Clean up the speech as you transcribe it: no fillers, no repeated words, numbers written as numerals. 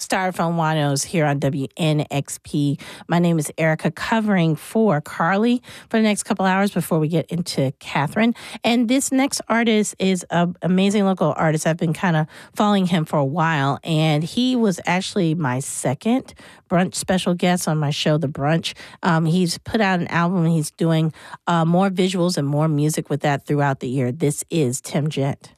Styrofoam Wanos here on WNXP. My name is Erica, covering for Carly for the next couple hours before we get into Catherine. And this next artist is an amazing local artist. I've been kind of following him for a while, and he was actually my second brunch special guest on my show, The Brunch. He's put out an album, and he's doing more visuals and more music with that throughout the year. This is Tim Gent.